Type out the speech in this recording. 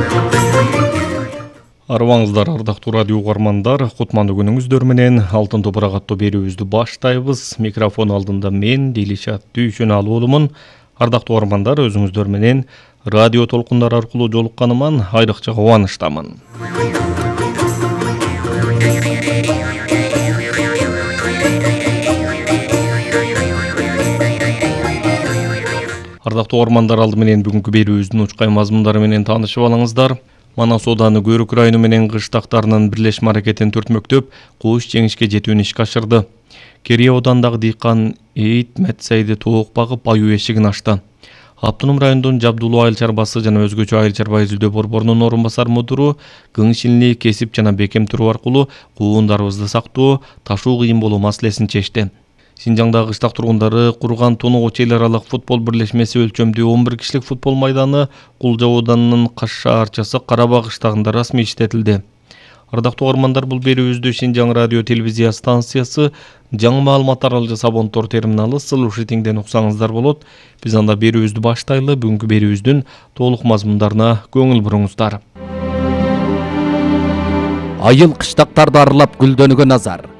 Арыбаңыздар, ардактуу радио угармандар, кутмандуу күнүңүздөр менен Алтын топурак аттуу берүүбүздү баштайбыз. Микрофон алдында мен Дилишат Дүйшөналуулумун. Ардактуу угармандар, өзүңүздөр менен радио толкундар аркылуу жолукканыман айрыкча кубанычтамын. Ардактуу угармандар, алды менен бүгүнкү берүүбүздүн учкай мазмундары менен таанышып алыңыздар. Манас Ооданы Көрүк району менен кыштактарынын бирлешме аракетин түртмөктөп, кууш жеңишке жетүүнү ишке ашырды. Керие Оодандагы дыйкан Эйит Метсайды тоок багып, аюу эшигин ачты. Автоном райондун Жабдулуу айыл чарбасы жана өзгөчө айыл чарба изилдөө борборунун орун басар мудуру Кыңшилни кесип жана бекем туруу аркылуу куундарыбызды сактоо, ташуу кыйын болуу маселесин чечти. Синжаңдагы кыштак тургундары курган Тоногочу эл аралык футбол бирлешмеси өлчөмдүү 11 кишилик футбол майданы Кулжа Оодунун Каш шаарчасы Карабак кыштагында расмий иштетилди. Ардактуу угармандар, бул берүүбүздү Шинжаң радио телевизия станциясы, жаңы маалыматтар алуу Сабонтор терминалы Слушатиңден уксаңыздар болот. Биз анда берүүбүздү баштайлы. Бүгүнкү берүүбүздүн толук мазмундарына көңүл буруңуздар. Айыл кыштактарды аралап гүлдөнүүгө назар.